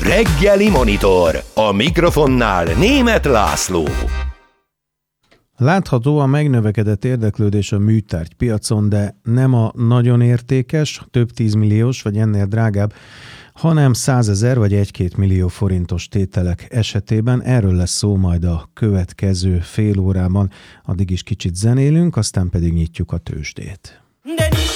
Reggeli Monitor. A mikrofonnál Németh László. Láthatóan megnövekedett érdeklődés a műtárgypiacon, de nem a nagyon értékes, több 10 milliós vagy ennél drágább, hanem 100 000 vagy 1-2 millió forintos tételek esetében. Erről lesz szó majd a következő fél órában. Addig is kicsit zenélünk, aztán pedig nyitjuk a tőzsdét.